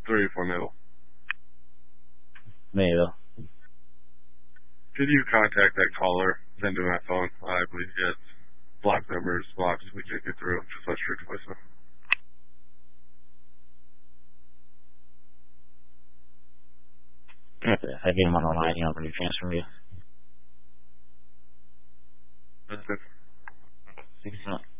34 Middle. Middle. Could you contact that caller? Send to my phone. I believe he has blocked numbers, blocks. We can't get through. Just let straight to voicemail. Okay, I get him on the line. You know, when you transfer me. That's it. Thanks so much.